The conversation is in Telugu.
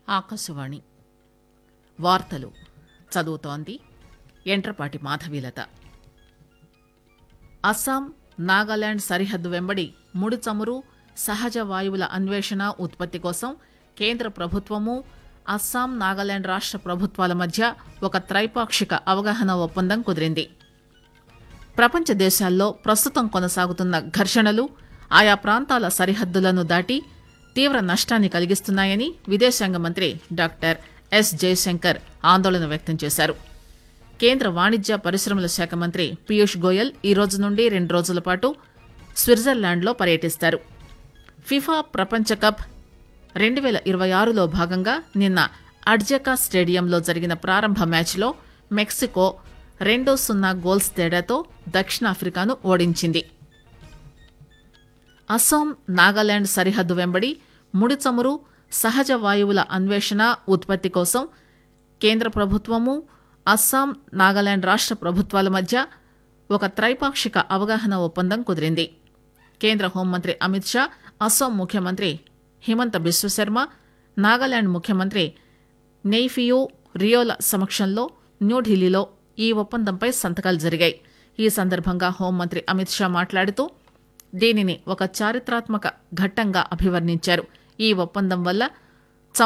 ఆకాశవాణి వార్తలు చదువుతోంది ఎంట్రపాటి మాధవీలత. అస్సాం, నాగాలాండ్ సరిహద్దు వెంబడి ముడి చమురు, సహజ వాయువుల అన్వేషణ, ఉత్పత్తి కోసం కేంద్ర ప్రభుత్వము, అస్సాం, నాగాలాండ్ రాష్ట ప్రభుత్వాల మధ్య ఒక త్రైపాక్షిక అవగాహన ఒప్పందం కుదిరింది. ప్రపంచ దేశాల్లో ప్రస్తుతం కొనసాగుతున్న ఘర్షణలు ఆయా ప్రాంతాల సరిహద్దులను దాటి తీవ్ర నష్టాన్ని కలిగిస్తున్నాయని విదేశాంగ మంత్రి డాక్టర్ ఎస్ జయశంకర్ ఆందోళన వ్యక్తం చేశారు. కేంద్ర వాణిజ్య పరిశ్రమల శాఖ మంత్రి పీయూష్ గోయల్ ఈ రోజు నుండి 2 రోజుల పాటు స్విట్జర్లాండ్లో పర్యటిస్తారు. ఫిఫా ప్రపంచ కప్ 2026లో భాగంగా నిన్న అడ్జకా స్టేడియంలో జరిగిన ప్రారంభ మ్యాచ్లో మెక్సికో 2-0 గోల్స్ తేడాతో దక్షిణాఫ్రికాను ఓడించింది. అస్సాం, నాగాలాండ్ సరిహద్దు వెంబడి ముడి చమురు, సహజ వాయువుల అన్వేషణ, ఉత్పత్తి కోసం కేంద్ర ప్రభుత్వము, అస్సాం, నాగాలాండ్ రాష్ట ప్రభుత్వాల మధ్య ఒక త్రైపాక్షిక అవగాహన ఒప్పందం కుదిరింది. కేంద్ర హోంమంత్రి అమిత్ షా, అస్సాం ముఖ్యమంత్రి హిమంత బిశ్వశర్మ, నాగాలాండ్ ముఖ్యమంత్రి నెయ్ఫియూ రియోల సమక్షంలో న్యూఢిల్లీలో ఈ ఒప్పందంపై సంతకాలు జరిగాయి. ఈ సందర్భంగా హోంమంత్రి అమిత్ షా మాట్లాడుతూ దీనిని ఒక చారిత్రాత్మక ఘట్టంగా అభివర్ణించారు. ఈ ఒప్పందం వల్ల